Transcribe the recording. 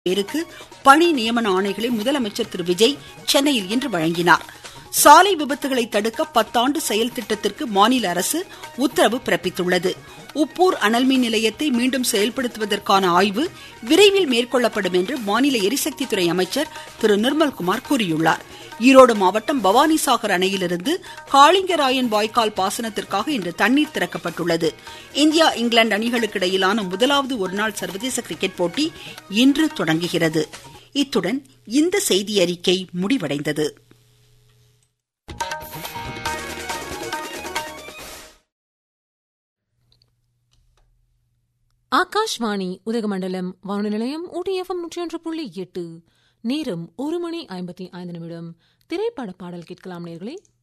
பேருக்கு பணி நியமன ஆணைகளை முதலமைச்சர் திரு விஜய் சென்னையில் இன்று வழங்கினார். சாலை விபத்துகளை தடுக்க 10 ஆண்டு செயல் திட்டத்திற்கு மாநில அரசு உத்தரவு பிறப்பித்துள்ளது. உப்பூர் அனல்மின் நிலையத்தை மீண்டும் செயல்படுத்துவதற்கான ஆய்வு விரைவில் மேற்கொள்ளப்படும் என்று மாநில எரிசக்தித்துறை அமைச்சர் திரு நிர்மல்குமார் கூறியுள்ளார். ஈரோடு மாவட்டம் பவானிசாகர் அணையிலிருந்து காளிங்கராயன் வாய்க்கால் பாசனத்திற்காக இன்று தண்ணீர் திறக்கப்பட்டுள்ளது. இந்தியா இங்கிலாந்து அணிகளுக்கு இடையிலான முதலாவது ஒருநாள் சர்வதேச கிரிக்கெட் போட்டி இன்று தொடங்குகிறது. இத்துடன் இந்த செய்தியறிக்கை முடிவடைந்தது. ஆகாஷ்வாணி உதகமண்டலம் வானொலி நிலையம் ஊட்டி FM 101.8. நேரம் 1:55 திரைப்பட பாடல் கேட்கலாம் நேயர்களே.